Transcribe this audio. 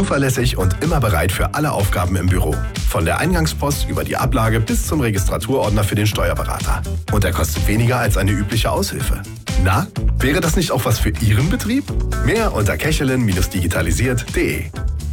Zuverlässig und immer bereit für alle Aufgaben im Büro. Von der Eingangspost über die Ablage bis zum Registraturordner für den Steuerberater. Und er kostet weniger als eine übliche Aushilfe. Na, wäre das nicht auch was für Ihren Betrieb? Mehr unter kechelin-digitalisiert.de.